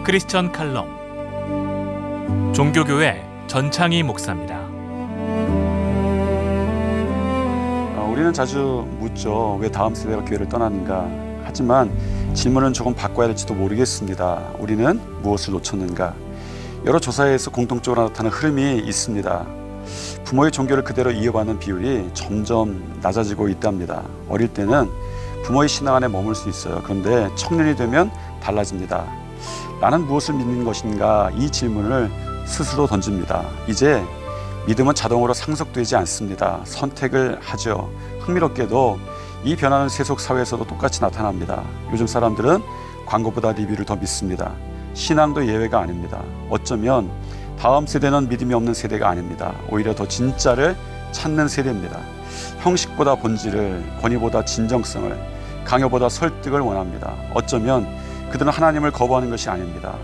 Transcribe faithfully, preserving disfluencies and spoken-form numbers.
크리스천 칼럼 종교교회 전창희 목사입니다. 어, 우리는 자주 묻죠. 왜 다음 세대가 교회를 떠나는가? 하지만 질문은 조금 바꿔야 될지도 모르겠습니다. 우리는 무엇을 놓쳤는가? 여러 조사에서 공통적으로 나타나는 흐름이 있습니다. 부모의 종교를 그대로 이어받는 비율이 점점 낮아지고 있답니다. 어릴 때는 부모의 신앙 안에 머물 수 있어요. 그런데 청년이 되면 달라집니다. 나는 무엇을 믿는 것인가? 이 질문을 스스로 던집니다. 이제 믿음은 자동으로 상속되지 않습니다. 선택을 하죠. 흥미롭게도 이 변화는 세속 사회에서도 똑같이 나타납니다. 요즘 사람들은 광고보다 리뷰를 더 믿습니다. 신앙도 예외가 아닙니다. 어쩌면 다음 세대는 믿음이 없는 세대가 아닙니다. 오히려 더 진짜를 찾는 세대입니다. 형식보다 본질을, 권위보다 진정성을, 강요보다 설득을 원합니다. 어쩌면 그들은 하나님을 거부하는 것이 아닙니다.